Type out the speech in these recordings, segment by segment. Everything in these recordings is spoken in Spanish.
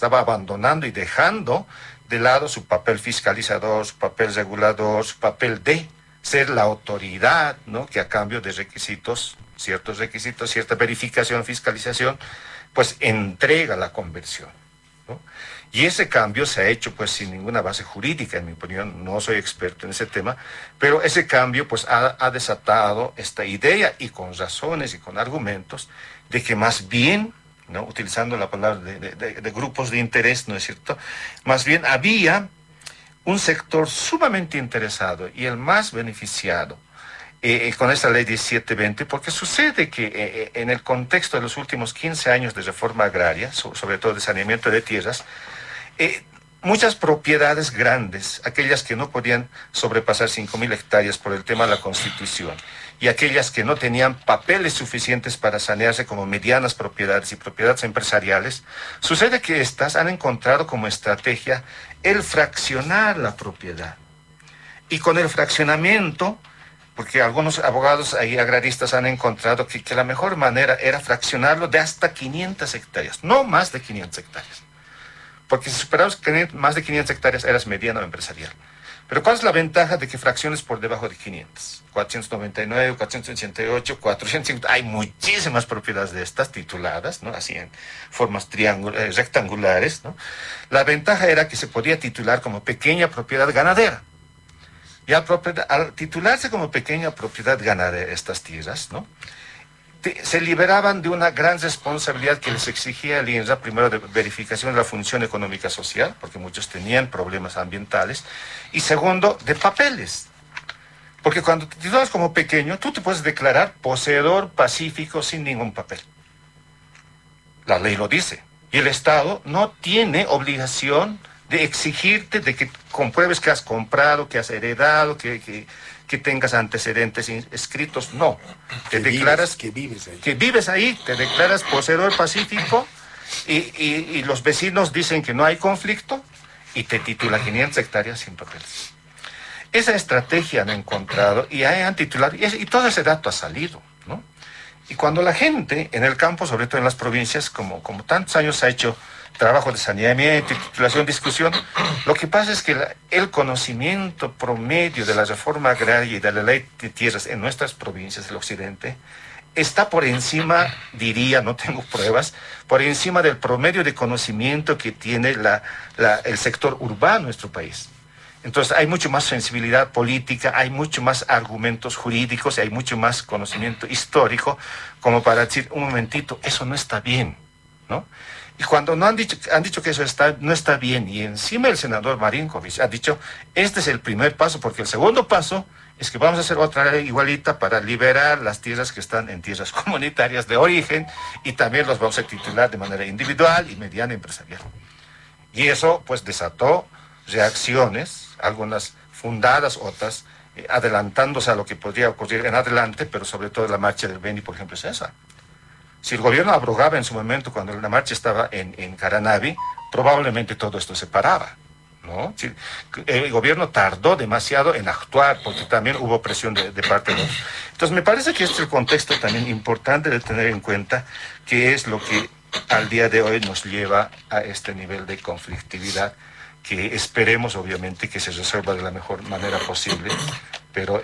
estaba abandonando y dejando de lado su papel fiscalizador, su papel regulador, su papel de ser la autoridad, ¿no? Que a cambio de requisitos, cierta verificación, fiscalización, pues entrega la conversión, ¿no? Y ese cambio se ha hecho pues sin ninguna base jurídica, en mi opinión, no soy experto en ese tema, pero ese cambio pues ha desatado esta idea, y con razones y con argumentos, de que más bien, ¿no? Utilizando la palabra de grupos de interés, ¿no es cierto? Más bien había un sector sumamente interesado y el más beneficiado con esta ley 1720, porque sucede que en el contexto de los últimos 15 años de reforma agraria, sobre todo de saneamiento de tierras, muchas propiedades grandes, aquellas que no podían sobrepasar 5.000 hectáreas por el tema de la Constitución, y aquellas que no tenían papeles suficientes para sanearse como medianas propiedades y propiedades empresariales, sucede que estas han encontrado como estrategia el fraccionar la propiedad. Y con el fraccionamiento, porque algunos abogados y agraristas han encontrado que la mejor manera era fraccionarlo de hasta 500 hectáreas, no más de 500 hectáreas. Porque si superabas más de 500 hectáreas eras mediano empresarial. Pero ¿cuál es la ventaja de que fracciones por debajo de 500? 499, 488, 450, hay muchísimas propiedades de estas tituladas, ¿no? Así en formas rectangulares, ¿no? La ventaja era que se podía titular como pequeña propiedad ganadera. Y al titularse como pequeña propiedad ganadera estas tierras, ¿no? Se liberaban de una gran responsabilidad que les exigía el INRA, primero de verificación de la función económica social, porque muchos tenían problemas ambientales, y segundo, de papeles. Porque cuando te titulas como pequeño, tú te puedes declarar poseedor pacífico sin ningún papel. La ley lo dice. Y el Estado no tiene obligación de exigirte de que compruebes que has comprado, que has heredado, que tengas antecedentes escritos. No. Te declaras que vives ahí, te declaras poseedor pacífico, y los vecinos dicen que no hay conflicto y te titula 500 hectáreas sin papeles. Esa estrategia han encontrado y han titulado, y todo ese dato ha salido, ¿no? Y cuando la gente en el campo, sobre todo en las provincias, como tantos años ha hecho trabajo de saneamiento y titulación, discusión, lo que pasa es que el conocimiento promedio de la reforma agraria y de la ley de tierras en nuestras provincias del occidente está por encima, diría, no tengo pruebas, por encima del promedio de conocimiento que tiene el sector urbano en nuestro país. Entonces hay mucho más sensibilidad política, hay mucho más argumentos jurídicos, y hay mucho más conocimiento histórico como para decir, un momentito, eso no está bien, ¿no? Y cuando han dicho que eso no está bien, y encima el senador Marinkovic ha dicho, este es el primer paso, porque el segundo paso es que vamos a hacer otra ley igualita para liberar las tierras que están en tierras comunitarias de origen, y también los vamos a titular de manera individual y mediana empresarial. Y eso pues desató reacciones, algunas fundadas, otras adelantándose a lo que podría ocurrir en adelante, pero sobre todo la marcha del Beni, por ejemplo, es esa. Si el gobierno abrogaba en su momento cuando la marcha estaba en Caranavi, probablemente todo esto se paraba, ¿no? Si el gobierno tardó demasiado en actuar, porque también hubo presión de parte de los... Entonces me parece que este es el contexto también importante de tener en cuenta, que es lo que al día de hoy nos lleva a este nivel de conflictividad, que esperemos obviamente que se resuelva de la mejor manera posible, pero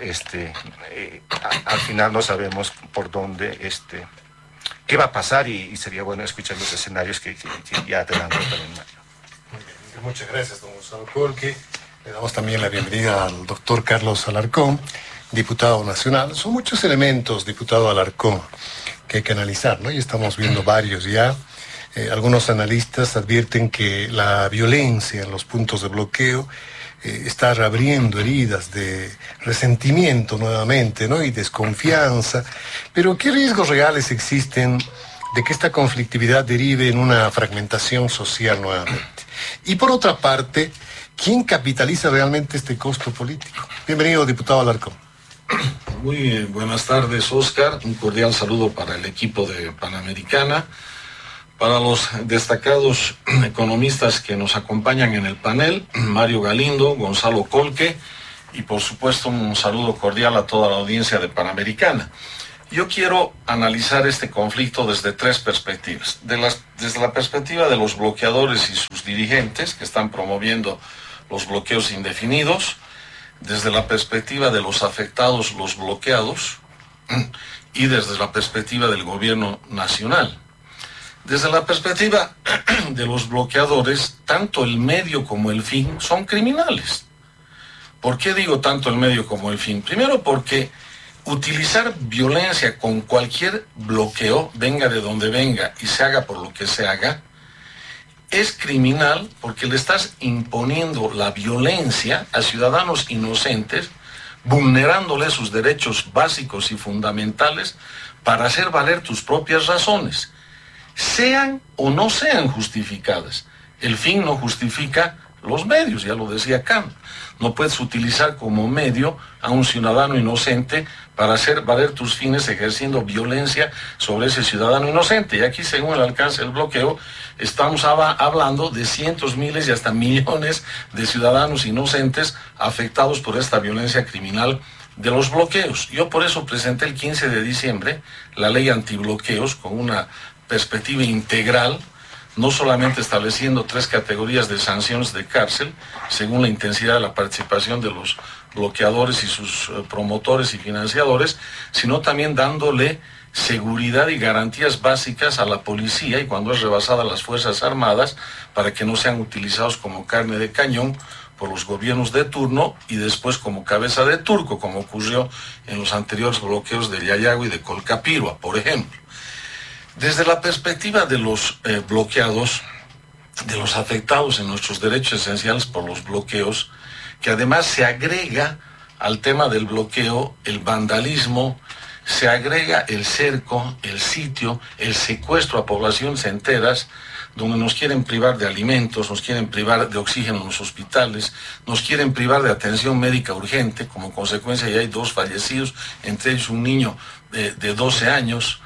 al final no sabemos por dónde qué va a pasar, y sería bueno escuchar los escenarios que ya adelantó también Mario. Muy bien, muchas gracias, don Gonzalo Colque. Le damos también la bienvenida al doctor Carlos Alarcón, diputado nacional. Son muchos elementos, diputado Alarcón, que hay que analizar, ¿no? Y estamos viendo varios ya. Algunos analistas advierten que la violencia en los puntos de bloqueo está reabriendo heridas de resentimiento nuevamente, ¿no? Y desconfianza. Pero ¿qué riesgos reales existen de que esta conflictividad derive en una fragmentación social nuevamente? Y por otra parte, ¿quién capitaliza realmente este costo político? Bienvenido, diputado Alarcón. Muy buenas tardes, Oscar. Un cordial saludo para el equipo de Panamericana, para los destacados economistas que nos acompañan en el panel, Mario Galindo, Gonzalo Colque, y por supuesto un saludo cordial a toda la audiencia de Panamericana. Yo quiero analizar este conflicto desde tres perspectivas. Desde la perspectiva de los bloqueadores y sus sus dirigentes que están promoviendo los bloqueos indefinidos, desde la perspectiva de los afectados, los bloqueados, y desde la perspectiva del gobierno nacional. Desde la perspectiva de los bloqueadores, tanto el medio como el fin son criminales. ¿Por qué digo tanto el medio como el fin? Primero porque utilizar violencia con cualquier bloqueo, venga de donde venga y se haga por lo que se haga, es criminal porque le estás imponiendo la violencia a ciudadanos inocentes, vulnerándole sus derechos básicos y fundamentales para hacer valer tus propias razones, sean o no sean justificadas. El fin no justifica los medios, ya lo decía Kant. No puedes utilizar como medio a un ciudadano inocente para hacer valer tus fines ejerciendo violencia sobre ese ciudadano inocente. Y aquí, según el alcance del bloqueo, estamos hablando de cientos, miles y hasta millones de ciudadanos inocentes afectados por esta violencia criminal de los bloqueos. Yo por eso presenté el 15 de diciembre la ley antibloqueos con una perspectiva integral, no solamente estableciendo 3 categorías de sanciones de cárcel, según la intensidad de la participación de los bloqueadores y sus promotores y financiadores, sino también dándole seguridad y garantías básicas a la policía y cuando es rebasada a las Fuerzas Armadas para que no sean utilizados como carne de cañón por los gobiernos de turno y después como cabeza de turco, como ocurrió en los anteriores bloqueos de Yayago y de Colcapirua, por ejemplo. Desde la perspectiva de los bloqueados, de los afectados en nuestros derechos esenciales por los bloqueos, que además se agrega al tema del bloqueo el vandalismo, se agrega el cerco, el sitio, el secuestro a poblaciones enteras, donde nos quieren privar de alimentos, nos quieren privar de oxígeno en los hospitales, nos quieren privar de atención médica urgente, como consecuencia ya hay 2 fallecidos, entre ellos un niño de 12 años,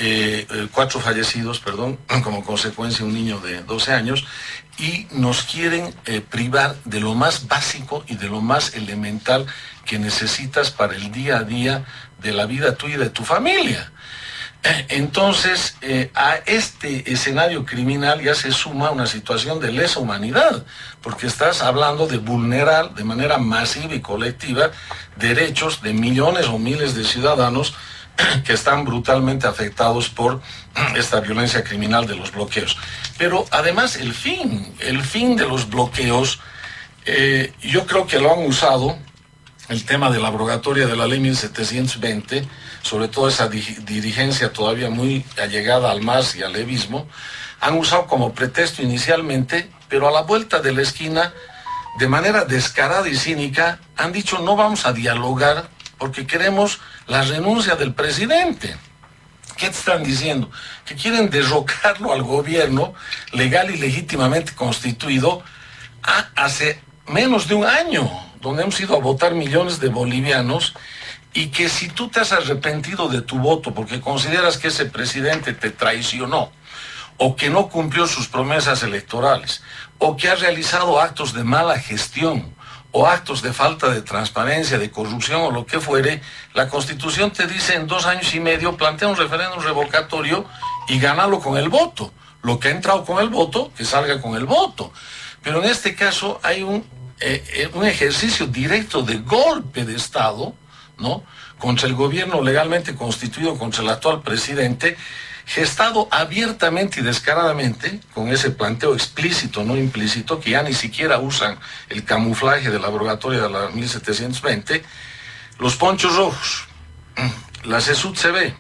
4 fallecidos, perdón, como consecuencia un niño de 12 años, y nos quieren privar de lo más básico y de lo más elemental que necesitas para el día a día de la vida tuya y de tu familia. Entonces, a este escenario criminal ya se suma una situación de lesa humanidad, porque estás hablando de vulnerar de manera masiva y colectiva derechos de millones o miles de ciudadanos que están brutalmente afectados por esta violencia criminal de los bloqueos. Pero además el fin de los bloqueos, yo creo que lo han usado, el tema de la abrogatoria de la ley 1720, sobre todo esa dirigencia todavía muy allegada al MAS y al levismo, han usado como pretexto inicialmente, pero a la vuelta de la esquina, de manera descarada y cínica, han dicho no vamos a dialogar porque queremos la renuncia del presidente. ¿Qué te están diciendo? Que quieren derrocarlo al gobierno legal y legítimamente constituido hace menos de un año, donde hemos ido a votar millones de bolivianos, y que si tú te has arrepentido de tu voto porque consideras que ese presidente te traicionó, o que no cumplió sus promesas electorales, o que ha realizado actos de mala gestión, o actos de falta de transparencia, de corrupción o lo que fuere, la Constitución te dice en 2 años y medio plantea un referéndum revocatorio y gánalo con el voto. Lo que ha entrado con el voto, que salga con el voto. Pero en este caso hay un ejercicio directo de golpe de Estado, ¿no?, contra el gobierno legalmente constituido, contra el actual presidente, gestado abiertamente y descaradamente, con ese planteo explícito, no implícito, que ya ni siquiera usan el camuflaje de la abrogatoria de la 1720, los ponchos rojos, la CSUT-CB,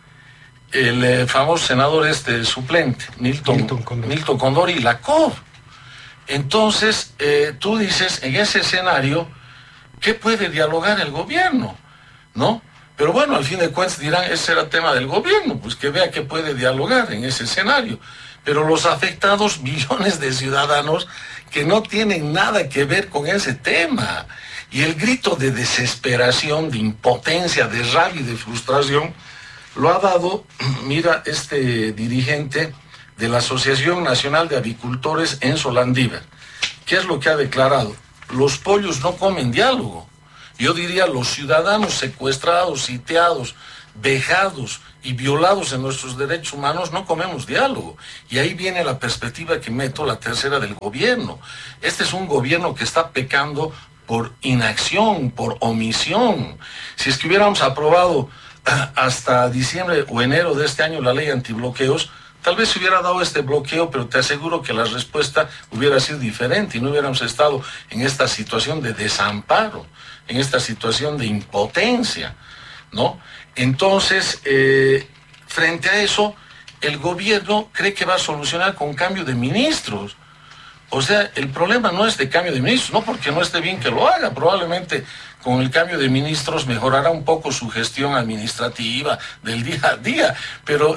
el famoso senador suplente, Milton Condor y la COV. Entonces, tú dices, en ese escenario, ¿qué puede dialogar el gobierno? ¿No? Pero bueno, al fin de cuentas dirán, ese era tema del gobierno, pues que vea que puede dialogar en ese escenario. Pero los afectados, millones de ciudadanos que no tienen nada que ver con ese tema. Y el grito de desesperación, de impotencia, de rabia y de frustración, lo ha dado, mira, este dirigente de la Asociación Nacional de Avicultores, Enzo Landívar. ¿Qué es lo que ha declarado? Los pollos no comen diálogo. Yo diría, los ciudadanos secuestrados, sitiados, vejados y violados en nuestros derechos humanos, no comemos diálogo. Y ahí viene la perspectiva que meto, la tercera del gobierno. Este es un gobierno que está pecando por inacción, por omisión. Si es que hubiéramos aprobado hasta diciembre o enero de este año la ley antibloqueos, tal vez se hubiera dado este bloqueo, pero te aseguro que la respuesta hubiera sido diferente y no hubiéramos estado en esta situación de desamparo, en esta situación de impotencia, ¿no? Entonces, frente a eso, el gobierno cree que va a solucionar con cambio de ministros. O sea, el problema no es de cambio de ministros, no porque no esté bien que lo haga, probablemente con el cambio de ministros mejorará un poco su gestión administrativa del día a día, pero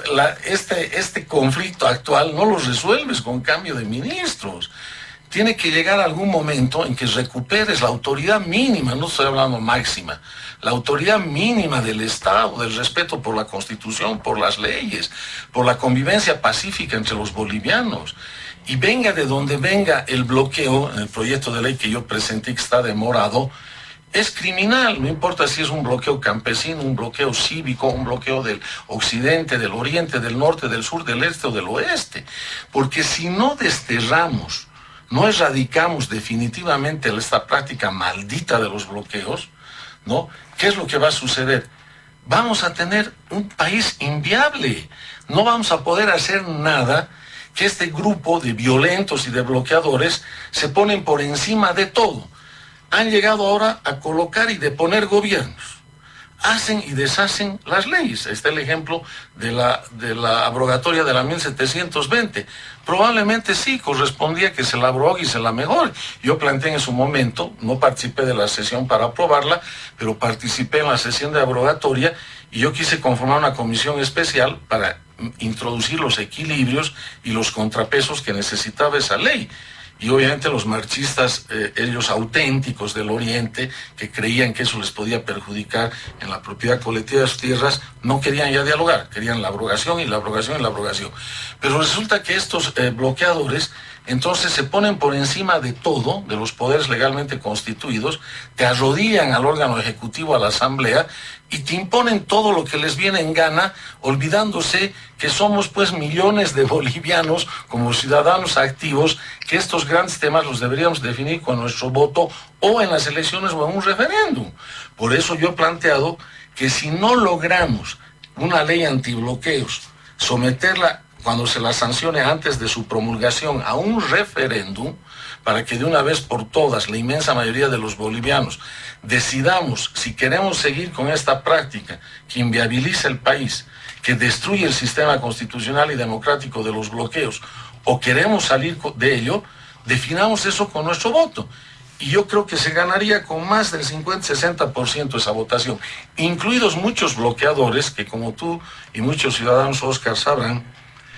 este conflicto actual no lo resuelves con cambio de ministros. Tiene que llegar algún momento en que recuperes la autoridad mínima, no estoy hablando máxima, la autoridad mínima del Estado, del respeto por la Constitución, por las leyes, por la convivencia pacífica entre los bolivianos. Y venga de donde venga el bloqueo, en el proyecto de ley que yo presenté que está demorado, es criminal, no importa si es un bloqueo campesino, un bloqueo cívico, un bloqueo del occidente, del oriente, del norte, del sur, del este o del oeste. Porque si no desterramos, no erradicamos definitivamente esta práctica maldita de los bloqueos, ¿no? ¿Qué es lo que va a suceder? Vamos a tener un país inviable, no vamos a poder hacer nada, que este grupo de violentos y de bloqueadores se ponen por encima de todo. Han llegado ahora a colocar y deponer gobiernos. Hacen y deshacen las leyes. Está el ejemplo de la abrogatoria de la 1720. Probablemente sí, correspondía que se la abrogue y se la mejore. Yo planteé en su momento, no participé de la sesión para aprobarla, pero participé en la sesión de abrogatoria y yo quise conformar una comisión especial para introducir los equilibrios y los contrapesos que necesitaba esa ley. Y obviamente los marxistas, ellos auténticos del Oriente, que creían que eso les podía perjudicar en la propiedad colectiva de sus tierras, no querían ya dialogar, querían la abrogación y la abrogación y la abrogación. Pero resulta que estos bloqueadores entonces se ponen por encima de todo, de los poderes legalmente constituidos, te arrodillan al órgano ejecutivo, a la asamblea, y te imponen todo lo que les viene en gana, olvidándose que somos pues millones de bolivianos como ciudadanos activos, que estos grandes temas los deberíamos definir con nuestro voto o en las elecciones o en un referéndum. Por eso yo he planteado que si no logramos una ley antibloqueos, someterla cuando se la sancione antes de su promulgación a un referéndum, para que de una vez por todas la inmensa mayoría de los bolivianos decidamos si queremos seguir con esta práctica que inviabiliza el país, que destruye el sistema constitucional y democrático de los bloqueos, o queremos salir de ello, definamos eso con nuestro voto. Y yo creo que se ganaría con más del 50-60% esa votación, incluidos muchos bloqueadores que, como tú y muchos ciudadanos, Oscar, sabrán,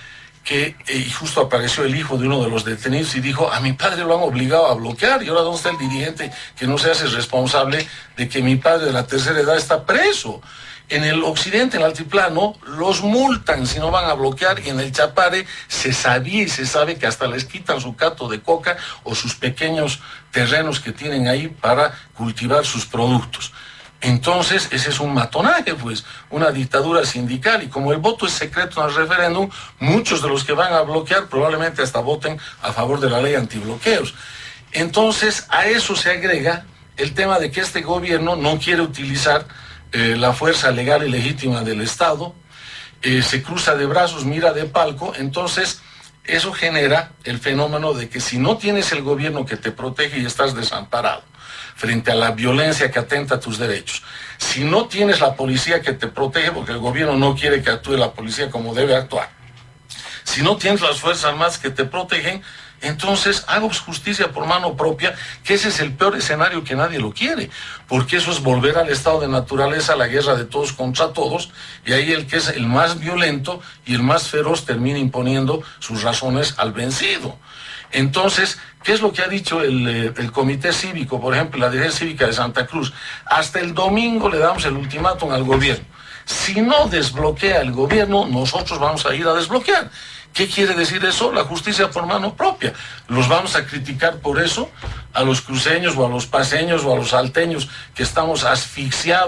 y justo apareció el hijo de uno de los detenidos y dijo, a mi padre lo han obligado a bloquear, y ahora ¿dónde está el dirigente que no se hace responsable de que mi padre de la tercera edad está preso? En el occidente, en el altiplano, los multan si no van a bloquear, y en el Chapare se sabía y se sabe que hasta les quitan su cato de coca o sus pequeños terrenos que tienen ahí para cultivar sus productos. Entonces, ese es un matonaje, pues, una dictadura sindical, y como el voto es secreto en el referéndum, muchos de los que van a bloquear probablemente hasta voten a favor de la ley antibloqueos. Entonces, a eso se agrega el tema de que este gobierno no quiere utilizar la fuerza legal y legítima del Estado, se cruza de brazos, mira de palco. Entonces eso genera el fenómeno de que si no tienes el gobierno que te protege y estás desamparado frente a la violencia que atenta a tus derechos, si no tienes la policía que te protege porque el gobierno no quiere que actúe la policía como debe actuar, si no tienes las fuerzas armadas que te protegen, entonces hago justicia por mano propia, que ese es el peor escenario, que nadie lo quiere, porque eso es volver al estado de naturaleza, a la guerra de todos contra todos, y ahí el que es el más violento y el más feroz termina imponiendo sus razones al vencido. Entonces, ¿qué es lo que ha dicho el comité cívico, por ejemplo, la dirigencia cívica de Santa Cruz? Hasta el domingo le damos el ultimátum al gobierno. Si no desbloquea el gobierno, nosotros vamos a ir a desbloquear. ¿Qué quiere decir eso? La justicia por mano propia. ¿Los vamos a criticar por eso? A los cruceños o a los paseños o a los salteños que estamos asfixiados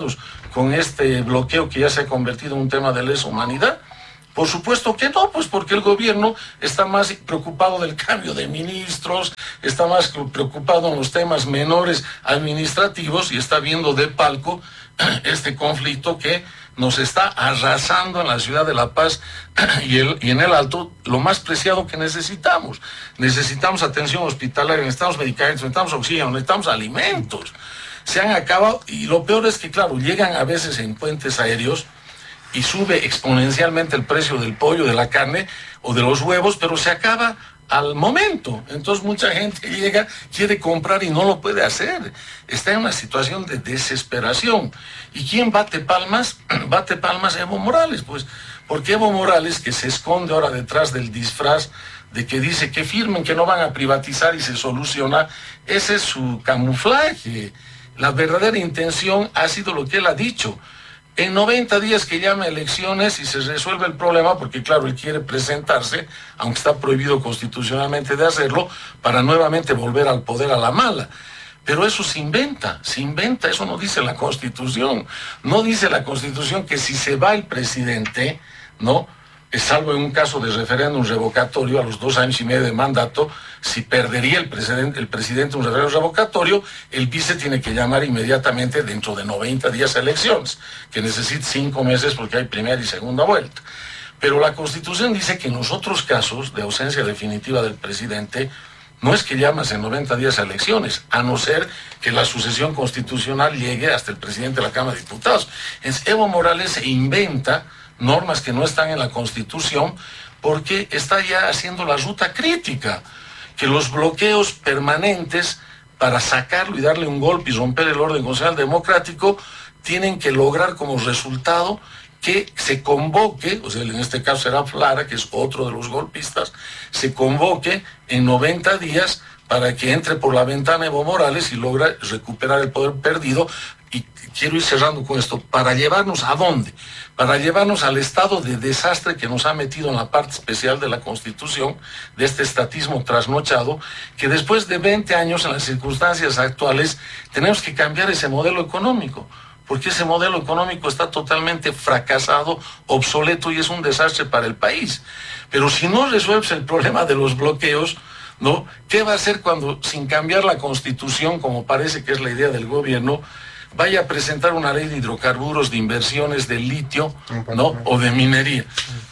con este bloqueo que ya se ha convertido en un tema de lesa humanidad? Por supuesto que no, pues porque el gobierno está más preocupado del cambio de ministros, está más preocupado en los temas menores administrativos y está viendo de palco este conflicto que nos está arrasando en la ciudad de La Paz y en el Alto, lo más preciado que necesitamos. Necesitamos atención hospitalaria, necesitamos medicamentos, necesitamos oxígeno, necesitamos alimentos. Se han acabado, y lo peor es que, claro, llegan a veces en puentes aéreos y sube exponencialmente el precio del pollo, de la carne o de los huevos, pero se acaba al momento. Entonces mucha gente llega, quiere comprar y no lo puede hacer. Está en una situación de desesperación. ¿Y quién bate palmas? Bate palmas Evo Morales, pues, porque Evo Morales, que se esconde ahora detrás del disfraz de que dice que firmen, que no van a privatizar y se soluciona, ese es su camuflaje. La verdadera intención ha sido lo que él ha dicho. En 90 días que llame a elecciones y se resuelve el problema, porque claro, él quiere presentarse, aunque está prohibido constitucionalmente de hacerlo, para nuevamente volver al poder a la mala. Pero eso se inventa, eso no dice la Constitución. No dice la Constitución que si se va el presidente, ¿no?, salvo en un caso de referéndum revocatorio a los 2 años y medio de mandato, si perdería el presidente un referéndum revocatorio, el vice tiene que llamar inmediatamente dentro de 90 días a elecciones, que necesita 5 meses porque hay primera y segunda vuelta. Pero la Constitución dice que en los otros casos de ausencia definitiva del presidente, no es que llamas en 90 días a elecciones, a no ser que la sucesión constitucional llegue hasta el presidente de la Cámara de Diputados. Entonces, Evo Morales se inventa normas que no están en la Constitución porque está ya haciendo la ruta crítica, que los bloqueos permanentes para sacarlo y darle un golpe y romper el orden constitucional democrático tienen que lograr como resultado que se convoque, o sea, en este caso será Flara, que es otro de los golpistas, se convoque en 90 días para que entre por la ventana Evo Morales y logre recuperar el poder perdido. Y quiero ir cerrando con esto, ¿para llevarnos a dónde? Para llevarnos al estado de desastre que nos ha metido en la parte especial de la Constitución, de este estatismo trasnochado, que después de 20 años en las circunstancias actuales tenemos que cambiar ese modelo económico, porque ese modelo económico está totalmente fracasado, obsoleto y es un desastre para el país. Pero si no resuelves el problema de los bloqueos, ¿no?, ¿qué va a hacer cuando, sin cambiar la Constitución, como parece que es la idea del gobierno, vaya a presentar una ley de hidrocarburos, de inversiones, de litio, ¿no?, o de minería?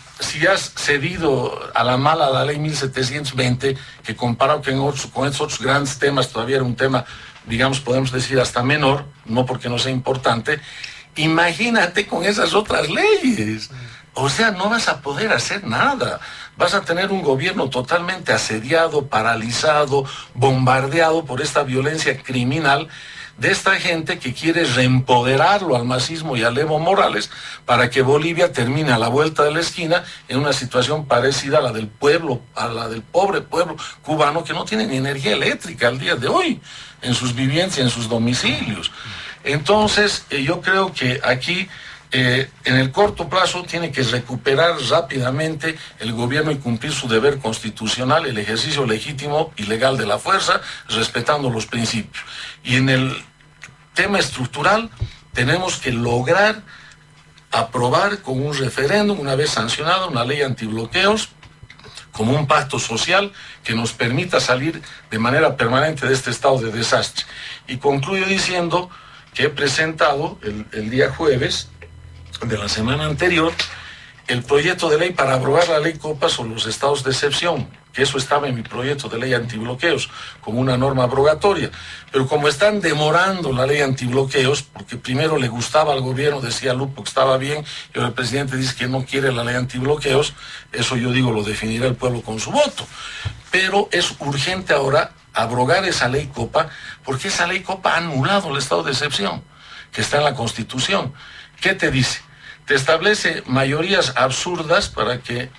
Si has cedido a la mala la ley 1720, que comparado con esos otros grandes temas, todavía era un tema, digamos, podemos decir hasta menor, no porque no sea importante, imagínate con esas otras leyes. O sea, no vas a poder hacer nada. Vas a tener un gobierno totalmente asediado, paralizado, bombardeado por esta violencia criminal de esta gente que quiere reempoderarlo al masismo y al Evo Morales para que Bolivia termine a la vuelta de la esquina en una situación parecida a la del pueblo, a la del pobre pueblo cubano que no tiene ni energía eléctrica al día de hoy en sus viviendas y en sus domicilios. Entonces, yo creo que aquí, en el corto plazo, tiene que recuperar rápidamente el gobierno y cumplir su deber constitucional, el ejercicio legítimo y legal de la fuerza, respetando los principios. Y en el tema estructural, tenemos que lograr aprobar con un referéndum, una vez sancionada, una ley antibloqueos, como un pacto social que nos permita salir de manera permanente de este estado de desastre. Y concluyo diciendo que he presentado el día jueves de la semana anterior el proyecto de ley para abrogar la ley Copa sobre los estados de excepción, que eso estaba en mi proyecto de ley antibloqueos como una norma abrogatoria, pero como están demorando la ley antibloqueos, porque primero le gustaba al gobierno, decía Lupo que estaba bien, y ahora el presidente dice que no quiere la ley antibloqueos, eso yo digo lo definirá el pueblo con su voto, pero es urgente ahora abrogar esa ley Copa, porque esa ley Copa ha anulado el estado de excepción, que está en la Constitución. ¿Qué te dice? Te establece mayorías absurdas para que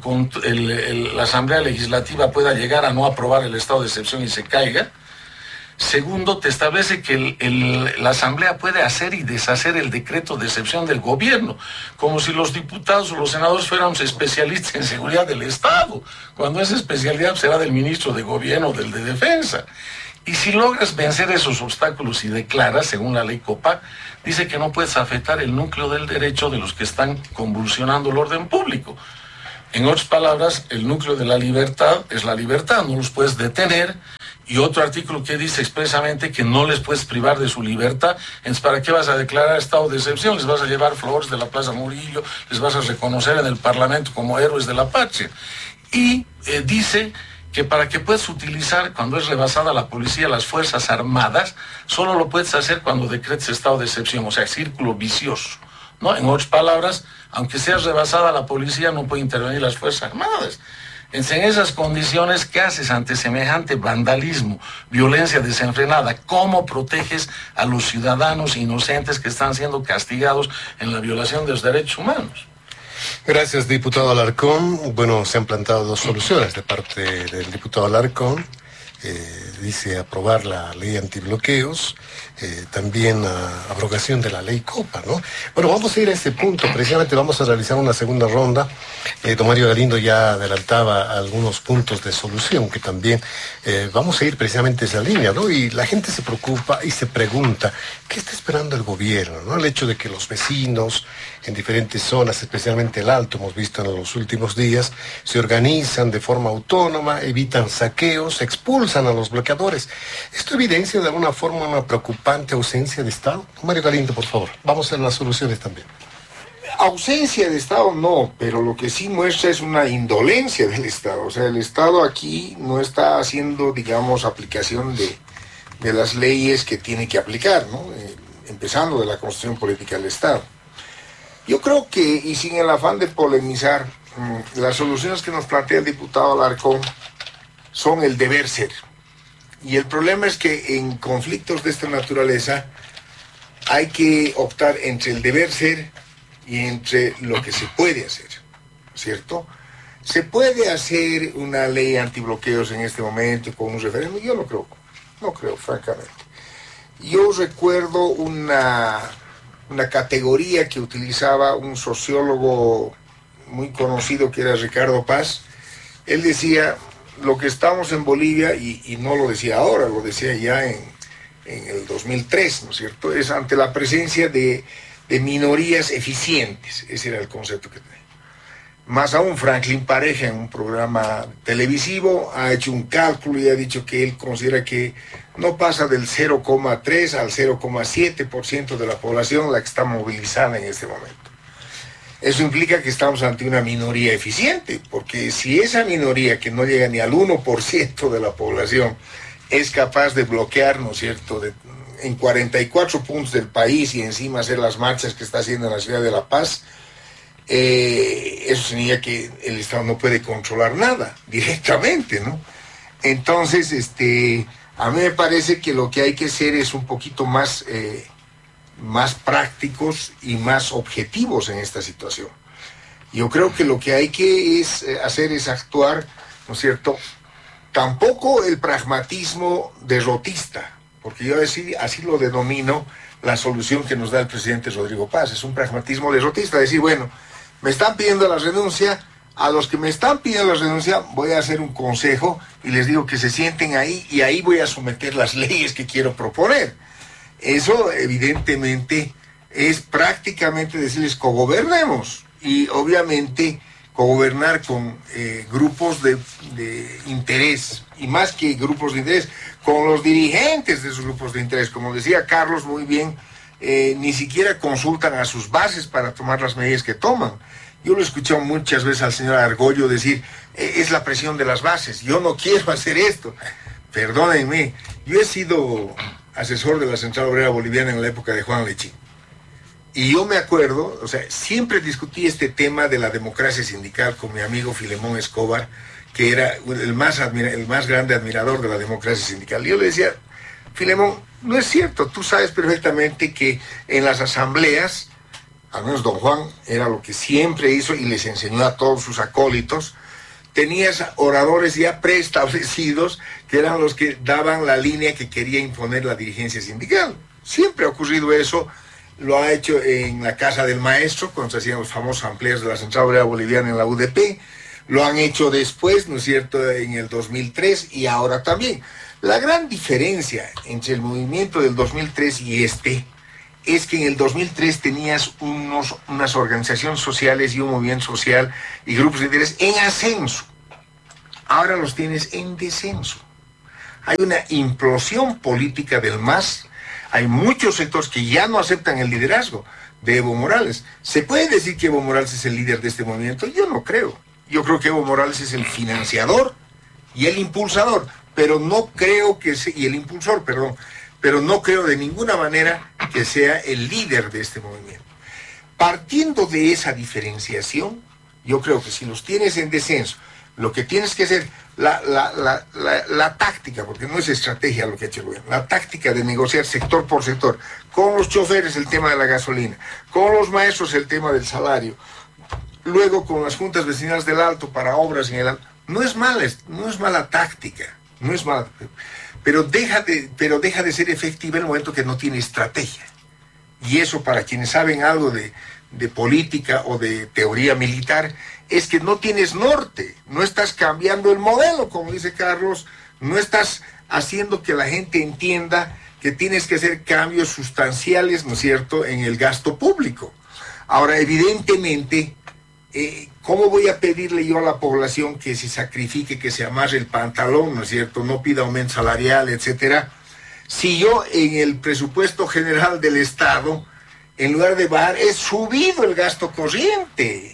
la Asamblea Legislativa pueda llegar a no aprobar el estado de excepción y se caiga. Segundo, te establece que la Asamblea puede hacer y deshacer el decreto de excepción del gobierno, como si los diputados o los senadores fuéramos especialistas en seguridad del Estado, cuando esa especialidad será del ministro de Gobierno o del de Defensa. Y si logras vencer esos obstáculos y declaras, según la ley COPAC, dice que no puedes afectar el núcleo del derecho de los que están convulsionando el orden público. En otras palabras, el núcleo de la libertad es la libertad, no los puedes detener. Y otro artículo que dice expresamente que no les puedes privar de su libertad. Entonces, ¿para qué vas a declarar estado de excepción? Les vas a llevar flores de la Plaza Murillo, les vas a reconocer en el Parlamento como héroes de la patria. Y dice que para que puedas utilizar, cuando es rebasada la policía, las Fuerzas Armadas, solo lo puedes hacer cuando decretes estado de excepción, o sea, círculo vicioso, ¿no? En otras palabras, aunque sea rebasada la policía, no puede intervenir las Fuerzas Armadas. En esas condiciones, ¿qué haces ante semejante vandalismo, violencia desenfrenada? ¿Cómo proteges a los ciudadanos inocentes que están siendo castigados en la violación de los derechos humanos? Gracias, diputado Alarcón. Bueno, se han planteado dos soluciones de parte del diputado Alarcón. Dice aprobar la ley antibloqueos, también abrogación de la ley COPA, ¿no? Bueno, vamos a ir a ese punto, precisamente vamos a realizar una segunda ronda. Don Mario Galindo ya adelantaba algunos puntos de solución que también vamos a ir precisamente esa línea, ¿no? Y la gente se preocupa y se pregunta, ¿qué está esperando el gobierno, ¿no? El hecho de que los vecinos en diferentes zonas, especialmente el Alto, hemos visto en los últimos días, se organizan de forma autónoma, evitan saqueos, expulsan a los bloqueadores. ¿Esto evidencia de alguna forma una preocupante ausencia de Estado? Mario Galindo, por favor, vamos a las soluciones también. Ausencia de Estado no, pero lo que sí muestra es una indolencia del Estado. O sea, el Estado aquí no está haciendo, digamos, aplicación de las leyes que tiene que aplicar, ¿no? Empezando de la Constitución Política del Estado. Yo creo que, y sin el afán de polemizar, las soluciones que nos plantea el diputado Alarcón son el deber ser. Y el problema es que en conflictos de esta naturaleza hay que optar entre el deber ser y entre lo que se puede hacer, ¿cierto? ¿Se puede hacer una ley antibloqueos en este momento con un referéndum? Yo no creo, francamente. Yo recuerdo una categoría que utilizaba un sociólogo muy conocido que era Ricardo Paz. Él decía, lo que estamos en Bolivia, y no lo decía ahora, lo decía ya en el 2003, ¿no es cierto? Es ante la presencia de minorías eficientes. Ese era el concepto que tenía. Más aún, Franklin Pareja, en un programa televisivo, ha hecho un cálculo y ha dicho que él considera que no pasa del 0,3 al 0,7% de la población la que está movilizada en este momento. Eso implica que estamos ante una minoría eficiente, porque si esa minoría, que no llega ni al 1% de la población, es capaz de bloquear, ¿no es cierto?, en 44 puntos del país y encima hacer las marchas que está haciendo en la ciudad de La Paz, eso significa que el Estado no puede controlar nada directamente, ¿no? Entonces, a mí me parece que lo que hay que hacer es un poquito más prácticos y más objetivos en esta situación. Yo creo que lo que hay que hacer es actuar, ¿no es cierto?, tampoco el pragmatismo derrotista, porque yo así lo denomino la solución que nos da el presidente Rodrigo Paz. Es un pragmatismo derrotista, decir, bueno, me están pidiendo la renuncia, a los que me están pidiendo la renuncia voy a hacer un consejo y les digo que se sienten ahí y ahí voy a someter las leyes que quiero proponer. Eso evidentemente es prácticamente decirles cogobernemos, y obviamente cogobernar con grupos de interés, y más que grupos de interés, con los dirigentes de esos grupos de interés. Como decía Carlos muy bien, ni siquiera consultan a sus bases para tomar las medidas que toman. Yo lo he escuchado muchas veces al señor Argollo decir, es la presión de las bases, yo no quiero hacer esto. Perdónenme, yo he sido asesor de la Central Obrera Boliviana en la época de Juan Lechín. Y yo me acuerdo, o sea, siempre discutí este tema de la democracia sindical con mi amigo Filemón Escobar, que era el más grande admirador de la democracia sindical. Y yo le decía, Filemón, no es cierto, tú sabes perfectamente que en las asambleas, al menos don Juan era lo que siempre hizo y les enseñó a todos sus acólitos, tenías oradores ya preestablecidos que eran los que daban la línea que quería imponer la dirigencia sindical. Siempre ha ocurrido eso. Lo ha hecho en la Casa del Maestro, cuando se hacían los famosos amplios de la Central Obrera Boliviana en la UDP. Lo han hecho después, ¿no es cierto?, en el 2003 y ahora también. La gran diferencia entre el movimiento del 2003 y este es que en el 2003 tenías unas organizaciones sociales y un movimiento social y grupos de interés en ascenso. Ahora los tienes en descenso. Hay una implosión política del MAS. Hay muchos sectores que ya no aceptan el liderazgo de Evo Morales. ¿Se puede decir que Evo Morales es el líder de este movimiento? Yo no creo. Yo creo que Evo Morales es el financiador y el impulsador, pero no creo que sea, y el impulsor, perdón, pero no creo de ninguna manera que sea el líder de este movimiento. Partiendo de esa diferenciación, yo creo que si los tienes en descenso, lo que tienes que hacer, la táctica, porque no es estrategia lo que ha hecho el gobierno, la táctica de negociar sector por sector, con los choferes el tema de la gasolina, con los maestros el tema del salario, luego con las juntas vecinales del Alto para obras en el Alto, no es mala táctica, no es mala, pero deja de ser efectiva en el momento que no tiene estrategia. Y eso, para quienes saben algo de política o de teoría militar, es que no tienes norte, no estás cambiando el modelo, como dice Carlos, no estás haciendo que la gente entienda que tienes que hacer cambios sustanciales, ¿no es cierto?, en el gasto público. Ahora, evidentemente, ¿cómo voy a pedirle yo a la población que se sacrifique, que se amarre el pantalón, ¿no es cierto?, no pida aumento salarial, etcétera, si yo en el presupuesto general del Estado, en lugar de bajar, he subido el gasto corriente?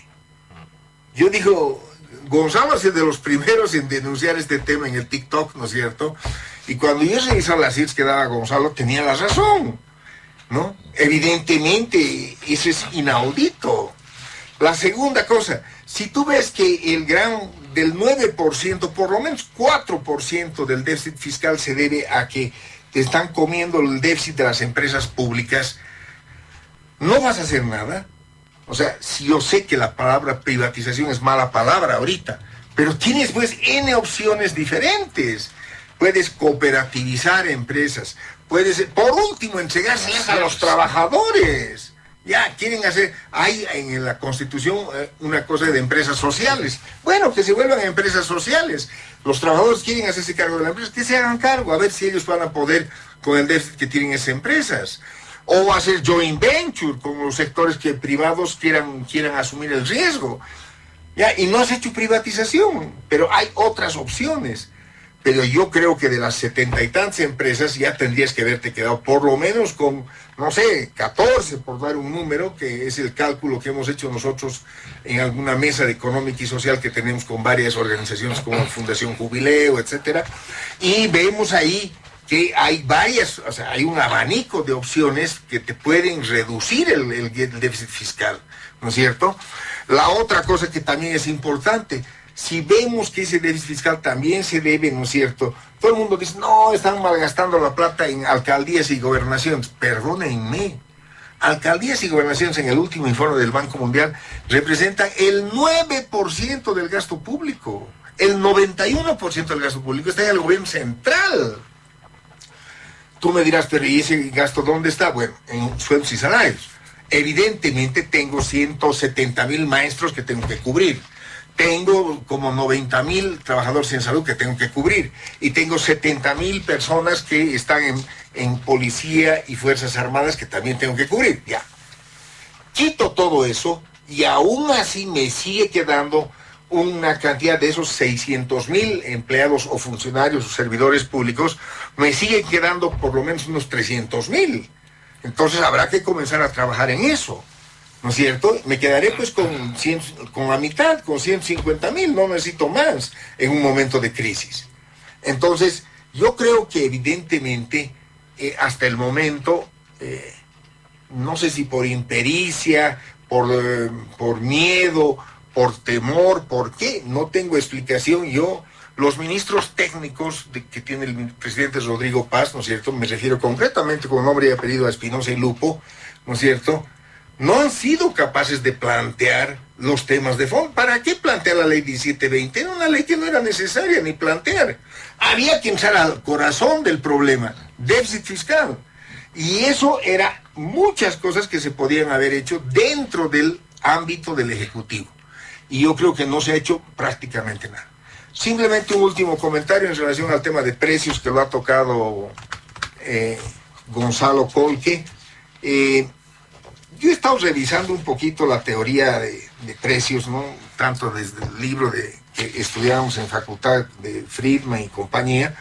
Yo digo, Gonzalo es de los primeros en denunciar este tema en el TikTok, ¿no es cierto? Y cuando yo revisaba las cifras que daba Gonzalo, tenía la razón, ¿no? Evidentemente, eso es inaudito. La segunda cosa, si tú ves que del 9%, por lo menos 4% del déficit fiscal se debe a que te están comiendo el déficit de las empresas públicas, no vas a hacer nada. O sea, si yo sé que la palabra privatización es mala palabra ahorita, pero tienes pues N opciones diferentes. Puedes cooperativizar empresas, puedes, por último, entregárselas a los trabajadores. Ya quieren hacer, hay en la Constitución una cosa de empresas sociales. Bueno, que se vuelvan empresas sociales. Los trabajadores quieren hacerse cargo de la empresa, que se hagan cargo, a ver si ellos van a poder con el déficit que tienen esas empresas. O hacer joint venture con los sectores que privados quieran asumir el riesgo. Ya, y no has hecho privatización, pero hay otras opciones. Pero yo creo que de las 70 y tantas empresas ya tendrías que haberte quedado por lo menos con, no sé, 14, por dar un número, que es el cálculo que hemos hecho nosotros en alguna mesa de económica y social que tenemos con varias organizaciones como Fundación Jubileo, etcétera. Y vemos ahí que hay varias, o sea, hay un abanico de opciones que te pueden reducir el déficit fiscal, ¿no es cierto? La otra cosa que también es importante, si vemos que ese déficit fiscal también se debe, ¿no es cierto? Todo el mundo dice, no, están malgastando la plata en alcaldías y gobernaciones. Perdónenme, alcaldías y gobernaciones en el último informe del Banco Mundial representan el 9% del gasto público. El 91% del gasto público está en el gobierno central. Tú me dirás, pero ¿y ese gasto dónde está? Bueno, en sueldos y salarios. Evidentemente tengo 170,000 maestros que tengo que cubrir. Tengo como 90,000 trabajadores en salud que tengo que cubrir. Y tengo 70,000 personas que están en policía y fuerzas armadas que también tengo que cubrir. Ya. Quito todo eso y aún así me sigue quedando una cantidad de esos 600,000 empleados o funcionarios o servidores públicos, me siguen quedando por lo menos unos 300,000. Entonces habrá que comenzar a trabajar en eso, ¿no es cierto? Me quedaré pues con la mitad, con 150,000, no necesito más en un momento de crisis. Entonces, yo creo que evidentemente, hasta el momento, no sé si por impericia, por miedo, por temor, ¿por qué? No tengo explicación. Los ministros técnicos que tiene el presidente Rodrigo Paz, ¿no es cierto? Me refiero concretamente con nombre y apellido a Espinosa y Lupo, ¿no es cierto? No han sido capaces de plantear los temas de fondo. ¿Para qué plantear la ley 1720? Era una ley que no era necesaria ni plantear. Había que entrar al corazón del problema, déficit fiscal. Y eso era muchas cosas que se podían haber hecho dentro del ámbito del Ejecutivo. Y yo creo que no se ha hecho prácticamente nada. Simplemente un último comentario en relación al tema de precios que lo ha tocado Gonzalo Colque. Yo he estado revisando un poquito la teoría de precios, ¿no? Tanto desde el libro que estudiamos en facultad de Friedman y compañía.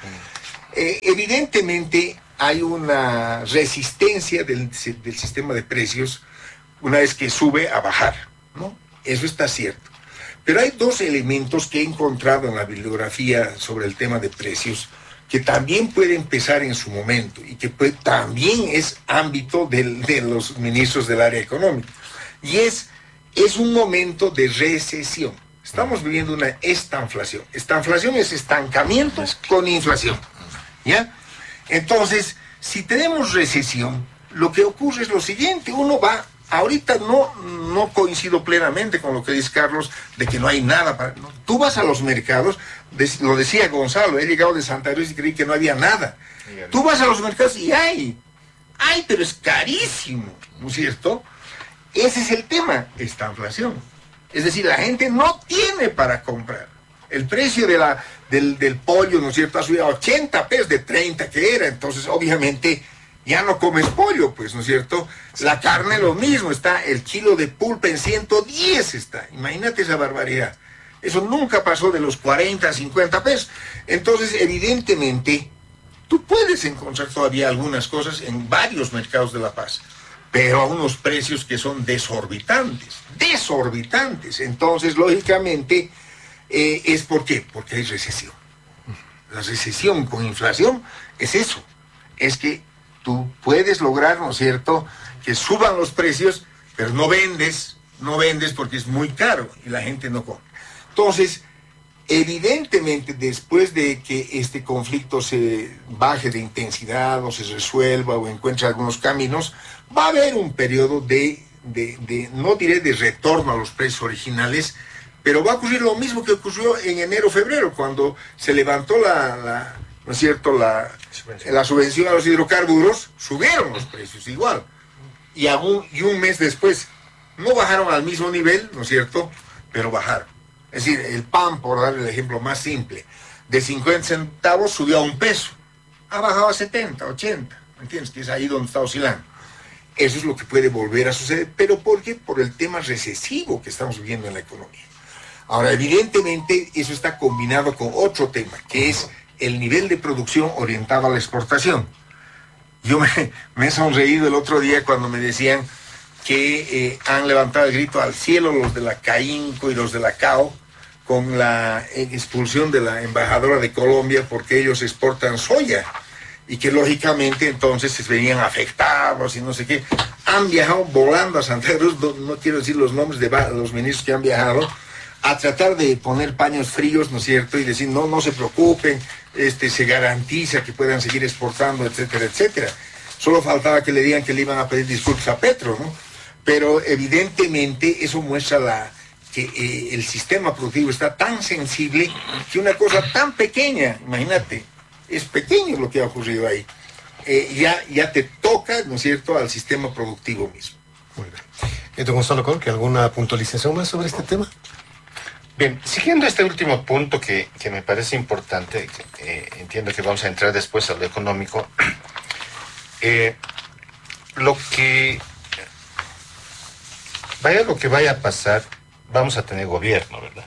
Evidentemente hay una resistencia del sistema de precios una vez que sube a bajar, ¿no? Eso está cierto. Pero hay dos elementos que he encontrado en la bibliografía sobre el tema de precios que también puede empezar en su momento y que también es ámbito de los ministros del área económica. Y es un momento de recesión. Estamos viviendo una estanflación. Estanflación es estancamiento con inflación, ¿ya? Entonces, si tenemos recesión, lo que ocurre es lo siguiente, uno va, ahorita no coincido plenamente con lo que dice Carlos, de que no hay nada para... ¿no? Tú vas a los mercados, lo decía Gonzalo, he llegado de Santa Cruz y creí que no había nada. Tú vas a los mercados y hay, pero es carísimo, ¿no es cierto? Ese es el tema, esta inflación. Es decir, la gente no tiene para comprar. El precio del pollo, ¿no es cierto?, ha subido a 80 pesos de 30 que era, entonces obviamente ya no comes pollo, pues, ¿no es cierto? La carne lo mismo, está el kilo de pulpa en 110 está. Imagínate esa barbaridad. Eso nunca pasó de los 40 a 50 pesos. Entonces, evidentemente, tú puedes encontrar todavía algunas cosas en varios mercados de La Paz, pero a unos precios que son desorbitantes. Entonces, lógicamente, ¿es por qué? Porque hay recesión. La recesión con inflación es eso. Es que tú puedes lograr, ¿no es cierto?, que suban los precios, pero no vendes porque es muy caro y la gente no compra. Entonces, evidentemente, después de que este conflicto se baje de intensidad o se resuelva o encuentre algunos caminos, va a haber un periodo no diré de retorno a los precios originales, pero va a ocurrir lo mismo que ocurrió en enero-febrero, cuando se levantó ¿no es cierto?, la subvención a los hidrocarburos, subieron los precios igual. Y un mes después, no bajaron al mismo nivel, ¿no es cierto?, pero bajaron. Es decir, el pan, por dar el ejemplo más simple, de 50 centavos subió a 1 peso. Ha bajado a 70, 80, ¿me entiendes? Que es ahí donde está oscilando. Eso es lo que puede volver a suceder. ¿Pero por qué? Por el tema recesivo que estamos viviendo en la economía. Ahora, evidentemente, eso está combinado con otro tema, que es el nivel de producción orientado a la exportación. Yo me he sonreído el otro día cuando me decían que han levantado el grito al cielo los de la CAINCO y los de la CAO con la expulsión de la embajadora de Colombia porque ellos exportan soya y que lógicamente entonces se venían afectados y no sé qué. Han viajado volando a Santa Cruz, no quiero decir los nombres de los ministros que han viajado, a tratar de poner paños fríos, ¿no es cierto?, y decir, no se preocupen, se garantiza que puedan seguir exportando, etcétera, etcétera. Solo faltaba que le digan que le iban a pedir disculpas a Petro, ¿no? Pero evidentemente eso muestra que el sistema productivo está tan sensible que una cosa tan pequeña, imagínate, es pequeño lo que ha ocurrido ahí, ya te toca, ¿no es cierto?, al sistema productivo mismo. Muy bien. Don Gonzalo Colque, ¿alguna puntualización más sobre este tema? Bien, siguiendo este último punto que me parece importante, entiendo que vamos a entrar después a lo económico, lo que vaya a pasar, vamos a tener gobierno, ¿verdad?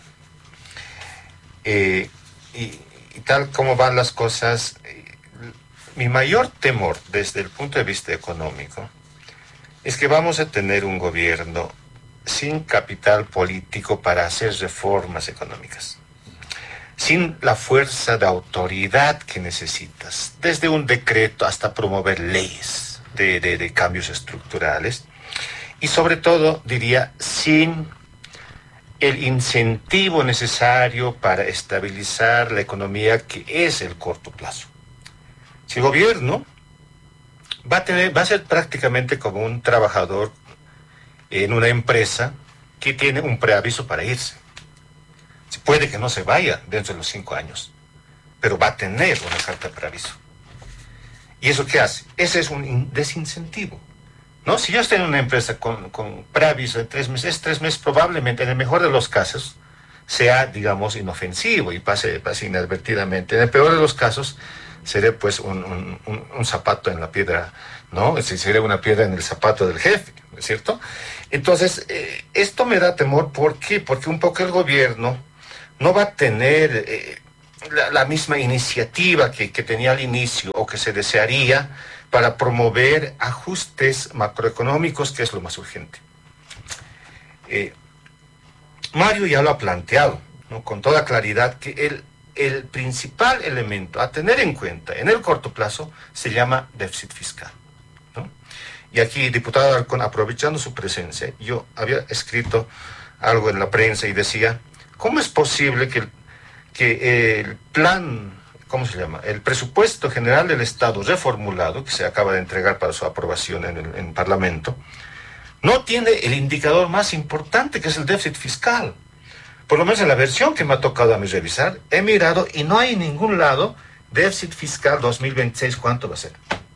Y tal como van las cosas, mi mayor temor desde el punto de vista económico es que vamos a tener un gobierno sin capital político para hacer reformas económicas, sin la fuerza de autoridad que necesitas, desde un decreto hasta promover leyes de cambios estructurales, y sobre todo, diría, sin el incentivo necesario para estabilizar la economía, que es el corto plazo. Si el gobierno va a ser prácticamente como un trabajador en una empresa que tiene un preaviso para irse. Puede que no se vaya dentro de los 5 años, pero va a tener una carta de preaviso. ¿Y eso qué hace? Ese es un desincentivo, ¿no? Si yo estoy en una empresa con preaviso de 3 meses, 3 meses probablemente, en el mejor de los casos, sea, digamos, inofensivo y pase inadvertidamente. En el peor de los casos, sería pues un zapato en la piedra, ¿no? Sería una piedra en el zapato del jefe, ¿no es cierto? Entonces, esto me da temor. ¿Por qué? Porque un poco el gobierno no va a tener la misma iniciativa que tenía al inicio o que se desearía para promover ajustes macroeconómicos, que es lo más urgente. Mario ya lo ha planteado, ¿no?, con toda claridad, que el principal elemento a tener en cuenta en el corto plazo se llama déficit fiscal, ¿no? Y aquí, diputado Alarcón, aprovechando su presencia, yo había escrito algo en la prensa y decía, ¿cómo es posible que el plan, ¿cómo se llama?, el presupuesto general del Estado reformulado, que se acaba de entregar para su aprobación en el Parlamento, no tiene el indicador más importante, que es el déficit fiscal? Por lo menos en la versión que me ha tocado a mí revisar, he mirado y no hay en ningún lado déficit fiscal 2026, ¿cuánto va a ser?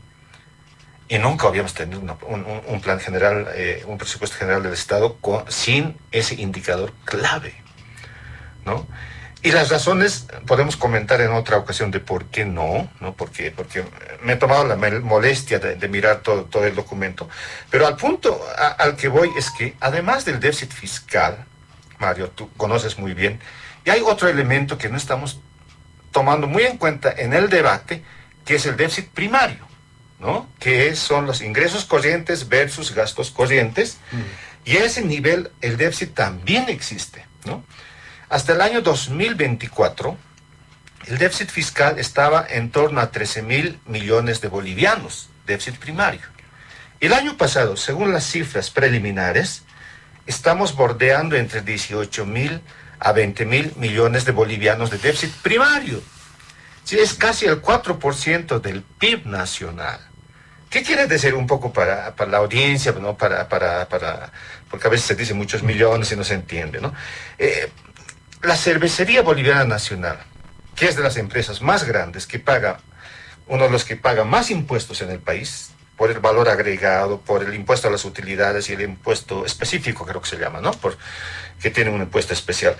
Y nunca habíamos tenido un plan general, un presupuesto general del Estado sin ese indicador clave, ¿no? Y las razones podemos comentar en otra ocasión de por qué no, ¿no? Porque me he tomado la molestia de mirar todo el documento. Pero al punto al que voy es que, además del déficit fiscal, Mario, tú conoces muy bien, y hay otro elemento que no estamos tomando muy en cuenta en el debate, que es el déficit primario, ¿no? Que son los ingresos corrientes versus gastos corrientes, y a ese nivel el déficit también existe, ¿no? Hasta el año 2024, el déficit fiscal estaba en torno a 13.000 millones de bolivianos, déficit primario. El año pasado, según las cifras preliminares, estamos bordeando entre 18.000 a 20.000 millones de bolivianos de déficit primario. Sí, es casi el 4% del PIB nacional. ¿Qué quiere decir un poco para la audiencia, ¿no? Porque a veces se dice muchos millones y no se entiende, ¿no? La Cervecería Boliviana Nacional, que es de las empresas más grandes, uno de los que paga más impuestos en el país, por el valor agregado, por el impuesto a las utilidades y el impuesto específico, creo que se llama, ¿no? Que tiene un impuesto especial.